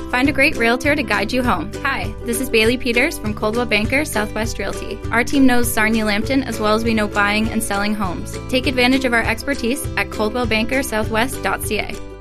Find a great realtor to guide you home. Hi, this is Bailey Peters from Coldwell Banker Southwest Realty. Our team knows Sarnia Lambton as well as we know buying and selling homes. Take advantage of our expertise at coldwellbankersouthwest.ca.